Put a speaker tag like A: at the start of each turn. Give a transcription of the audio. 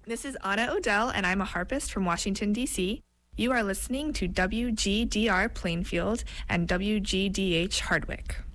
A: This is Anna Odell, and I'm a harpist from Washington, D.C. You are listening to WGDR Plainfield and WGDH Hardwick.